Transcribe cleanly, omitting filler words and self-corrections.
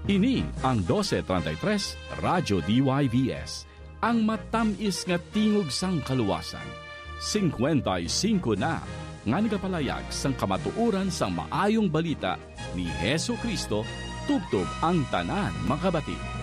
Ini ang 1233 Radyo DYVS, ang matamis nga tingog sang kaluwasan. 55 na nga nagapalayag sang kamatuoran sang maayong balita ni Hesu Kristo tubtob ang tanan makabati.